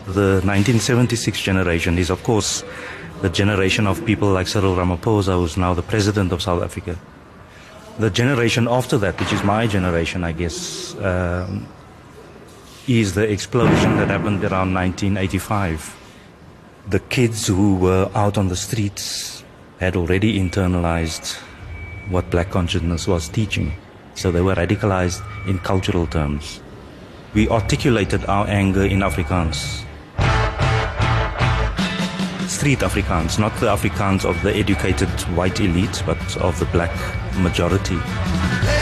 The 1976 generation is, of course, the generation of people like Cyril Ramaphosa, who's now the president of South Africa. The generation after that, which is my generation, I guess, is the explosion that happened around 1985. The kids who were out on the streets had already internalized what black consciousness was teaching. So they were radicalized in cultural terms. We articulated our anger in Afrikaans. Street Afrikaans, not the Afrikaans of the educated white elite, but of the black majority.